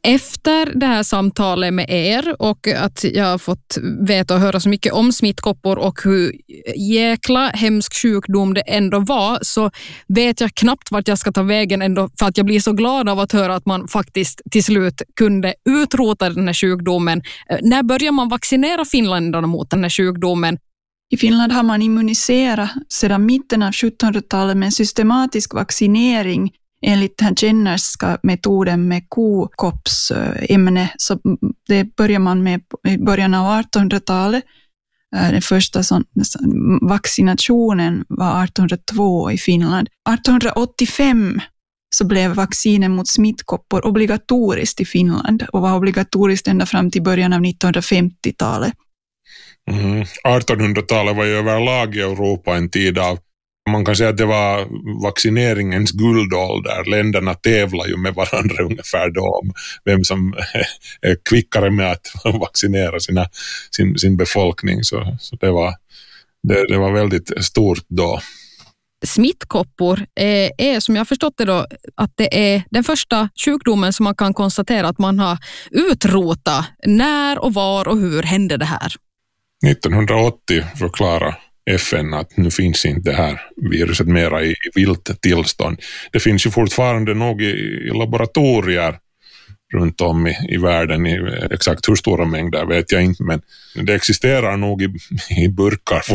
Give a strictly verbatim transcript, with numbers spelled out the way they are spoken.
Efter det här samtalet med er och att jag har fått veta och höra så mycket om smittkoppor och hur jäkla hemsk sjukdom det ändå var, så vet jag knappt vart jag ska ta vägen ändå, för att jag blir så glad av att höra att man faktiskt till slut kunde utrota den här sjukdomen. När börjar man vaccinera finländarna mot den här sjukdomen? I Finland har man immuniserat sedan mitten av sjuttonhundratalet med systematisk vaccinering enligt den Jennerska metoden med kokopsämne. Så det börjar man med i början av artonhundratalet. Den första sån, vaccinationen var artonhundratvå i Finland. artonhundraåttiofem så blev vaccinen mot smittkoppor obligatoriskt i Finland och var obligatoriskt ända fram till början av nittonhundrafemtiotalet. Mm. artonhundratalet var ju överlag i Europa en tid av, man kan säga att det var vaccineringens guldålder. Länderna tävlar ju med varandra ungefär då om vem som är kvickare med att vaccinera sina, sin, sin befolkning. Så, så det, var, det, det var väldigt stort då. Smittkoppor är, är, som jag har förstått det då, att det är den första sjukdomen som man kan konstatera att man har utrotat. När och var och hur hände det här? nittonhundraåttio förklarar F N att nu finns inte det här viruset mera i vilt tillstånd. Det finns ju fortfarande nog i, i laboratorier runt om i, i världen. I, exakt hur stora mängder vet jag inte, men det existerar nog i, i burkar